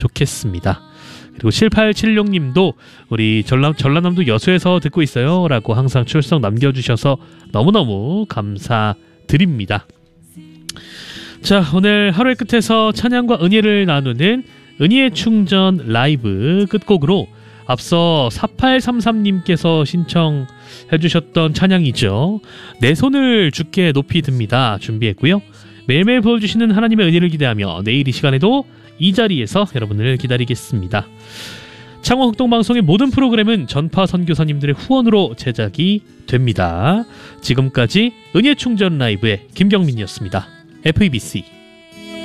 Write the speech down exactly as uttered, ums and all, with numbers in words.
좋겠습니다. 그리고 칠팔칠육 님도 우리 전남, 전라남도 여수에서 듣고 있어요 라고 항상 출석 남겨주셔서 너무너무 감사드립니다. 자, 오늘 하루의 끝에서 찬양과 은혜를 나누는 은혜의 충전 라이브 끝곡으로 앞서 사팔삼삼 님께서 신청해 주셨던 찬양이죠. 내 손을 주께 높이 듭니다 준비했고요. 매일매일 보여주시는 하나님의 은혜를 기대하며 내일 이 시간에도 이 자리에서 여러분을 기다리겠습니다. 창원극동방송의 모든 프로그램은 전파 선교사님들의 후원으로 제작이 됩니다. 지금까지 은혜 충전 라이브의 김경민이었습니다. 에프이비씨